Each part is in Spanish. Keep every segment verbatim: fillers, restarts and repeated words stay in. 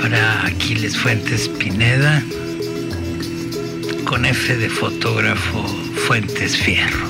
Ahora Aquiles Fuentes Pineda, con F de fotógrafo Fuentes Fierro.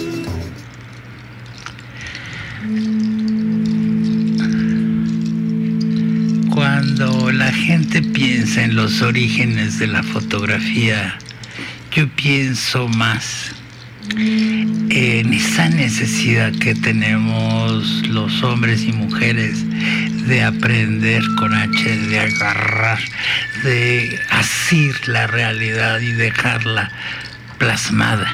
Cuando la gente piensa en los orígenes de la fotografía, yo pienso más en esa necesidad que tenemos los hombres y mujeres de aprender con H, de agarrar, de asir la realidad y dejarla plasmada.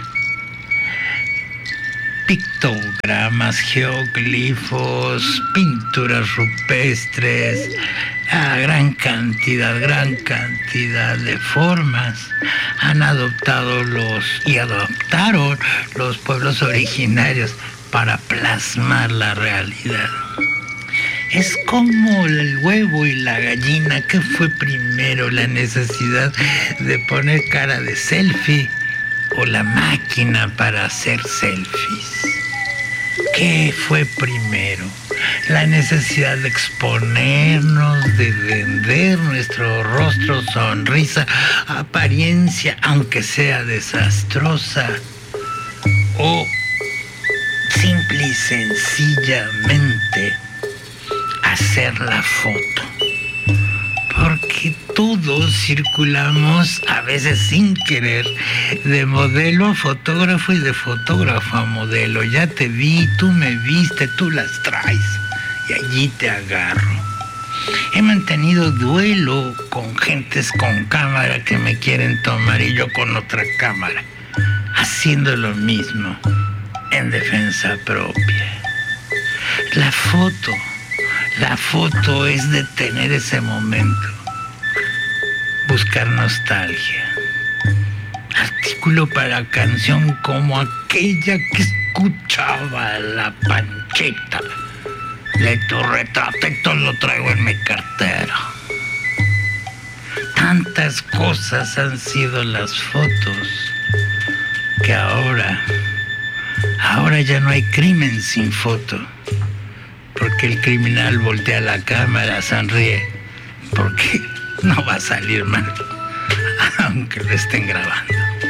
Pictogramas, geoglifos, pinturas rupestres, a gran cantidad, gran cantidad de formas han adoptado los y adoptaron los pueblos originarios para plasmar la realidad. Es como el huevo y la gallina. ¿Qué fue primero? ¿La necesidad de poner cara de selfie o la máquina para hacer selfies? ¿Qué fue primero? La necesidad de exponernos, de vender nuestro rostro, sonrisa, apariencia, aunque sea desastrosa, o simple y sencillamente hacer la foto. Porque todos circulamos, a veces sin querer, de modelo a fotógrafo y de fotógrafo a modelo. Ya te vi, tú me viste, tú las traes y allí te agarro. He mantenido duelo con gentes con cámara que me quieren tomar y yo con otra cámara, haciendo lo mismo en defensa propia. La foto, la foto es detener ese momento, buscar nostalgia. Artículo para canción como aquella que escuchaba la Panchita. De tu retrato y todo lo traigo en mi cartera. Tantas cosas han sido las fotos que ahora, ahora ya no hay crimen sin foto. Porque el criminal voltea la cámara, sonríe, porque no va a salir mal, aunque lo estén grabando.